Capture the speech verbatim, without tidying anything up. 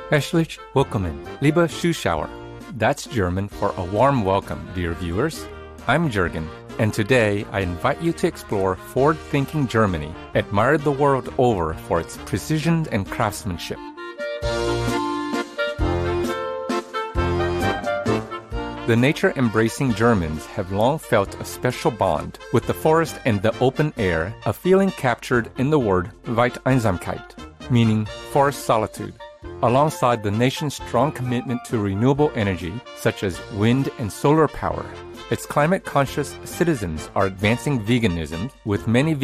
Herzlich willkommen, liebe Zuschauer. That's German for a warm welcome, dear viewers. I'm Jürgen, and today I invite you to explore forward-thinking Germany, admired the world over for its precision and craftsmanship. The nature-embracing Germans have long felt a special bond with the forest and the open air, a feeling captured in the word Waldeinsamkeit, meaning forest solitude. Alongside the nation's strong commitment to renewable energy, such as wind and solar power, its climate-conscious citizens are advancing veganism, with many